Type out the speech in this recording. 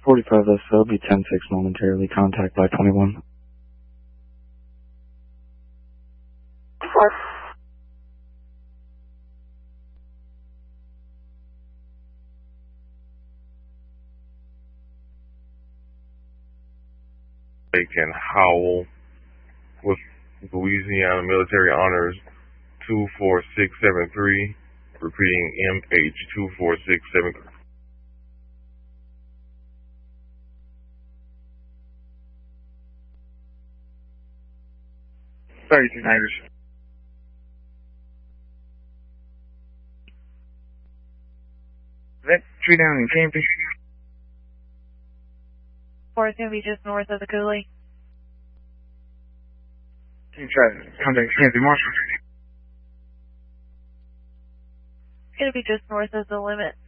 45 SL, be 10-6 momentarily, contact by 21. And Howell with Louisiana Military Honors 24673, repeating MH24673. That tree down in Campy. Or it's going to be just north of the coulee. Can you try to contact Campy Marshall? It's going to be just north of the limit.